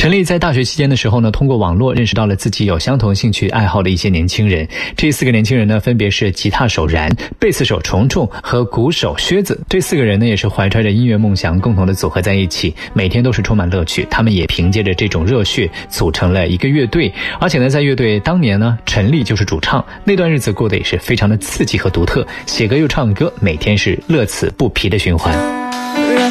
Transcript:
陈立在大学期间的时候呢，通过网络认识到了自己有相同兴趣爱好的一些年轻人。这4个年轻人呢，分别是吉他手然、贝斯手虫虫和鼓手靴子。这4个人呢，也是怀揣着音乐梦想，共同的组合在一起，每天都是充满乐趣。他们也凭借着这种热血，组成了一个乐队。而且呢，在乐队当年呢，陈立就是主唱。那段日子过得也是非常的刺激和独特，写歌又唱歌，每天是乐此不疲的循环。